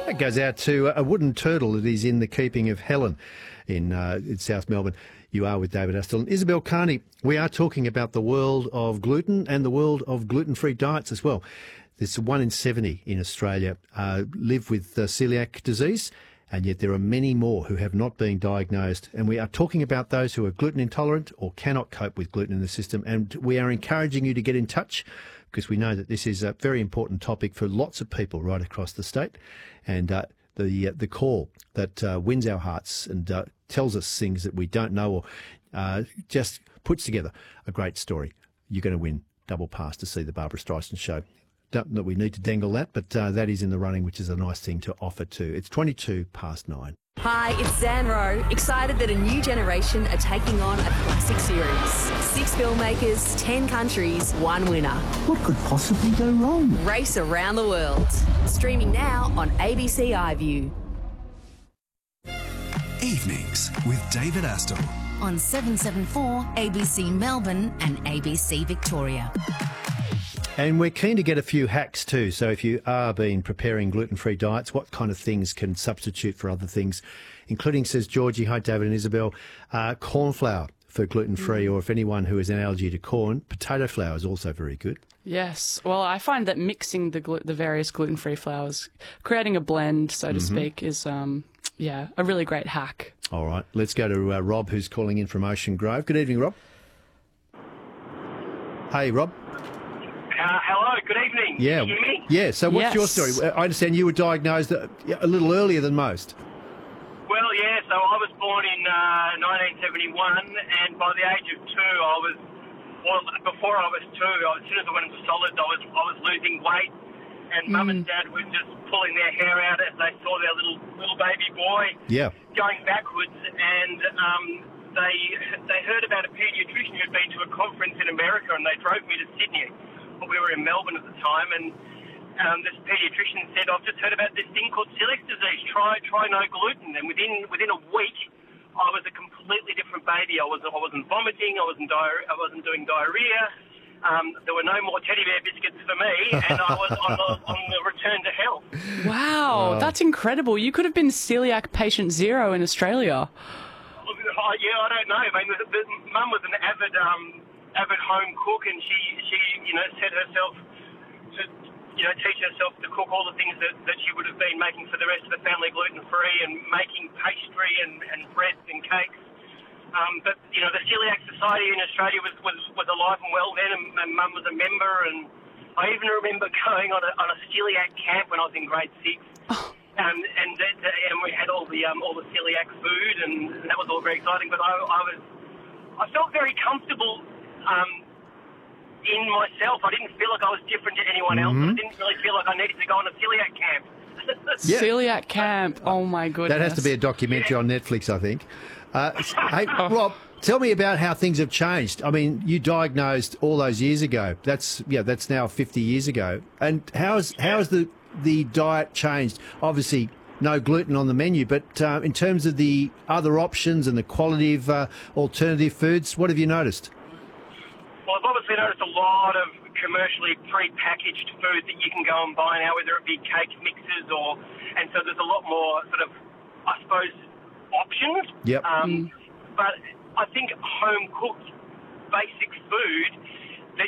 It goes out to a wooden turtle that is in the keeping of Helen in South Melbourne. You are with David Astle and Isabel Carney. We are talking about the world of gluten and the world of gluten-free diets as well. There's 1 in 70 in Australia live with celiac disease, and yet there are many more who have not been diagnosed. And we are talking about those who are gluten intolerant or cannot cope with gluten in the system. And we are encouraging you to get in touch because we know that this is a very important topic for lots of people right across the state. And the call that wins our hearts and tells us things that we don't know or just puts together a great story. You're going to win double pass to see the Barbara Streisand show. Don't that we need to dangle that, but that is in the running, which is a nice thing to offer too. It's 9:22. Hi, it's Zan Rowe. Excited that a new generation are taking on a classic series. 6 filmmakers, 10 countries, 1 winner. What could possibly go wrong? Race around the world. Streaming now on ABC iView. Evenings with David Astle. On 774 ABC Melbourne and ABC Victoria. And we're keen to get a few hacks too. So if you are preparing gluten-free diets, what kind of things can substitute for other things, including, says Georgie, hi David and Isabel, corn flour for gluten-free, or if anyone who has an allergy to corn, potato flour is also very good. Yes. Well, I find that mixing the various gluten-free flours, creating a blend, so to speak, is a really great hack. All right. Let's go to Rob, who's calling in from Ocean Grove. Good evening, Rob. Hey, Rob. Hello, good evening. Yeah. Can you hear me? Yeah, so what's your Yes. story? I understand you were diagnosed a little earlier than most. Well, yeah, so I was born in 1971, and by the age of 2, before I was 2, as soon as I went into solids, I was losing weight, and Mum and Dad were just pulling their hair out as they saw their little baby boy going backwards, and they heard about a paediatrician who had been to a conference in America, and they drove me to Sydney. We were in Melbourne at the time, and this paediatrician said, "I've just heard about this thing called celiac disease. Try no gluten." And within a week, I was a completely different baby. I wasn't vomiting. I wasn't doing diarrhea. There were no more teddy bear biscuits for me, and I was on the return to health. Wow, that's incredible. You could have been celiac patient 0 in Australia. Yeah, I don't know. I mean, Mum was an avid home cook, and she set herself to teach herself to cook all the things that she would have been making for the rest of the family gluten-free, and making pastry and breads and cakes. But the Celiac Society in Australia was alive and well then, and Mum was a member, and I even remember going on a celiac camp when I was in grade 6. And we had all the celiac food, and that was all very exciting. But I felt very comfortable in myself. I didn't feel like I was different to anyone else. I didn't really feel like I needed to go on a celiac camp. Celiac camp. Oh my goodness. That has to be a documentary on Netflix, I think. Hey, Rob, tell me about how things have changed. I mean, you diagnosed all those years ago. That's now 50 years ago. And how has the diet changed? Obviously, no gluten on the menu, but in terms of the other options and the quality of alternative foods, what have you noticed? Well, I've obviously noticed a lot of commercially pre-packaged food that you can go and buy now, whether it be cake mixes and so there's a lot more sort of, I suppose, options. Yep. But I think home-cooked basic food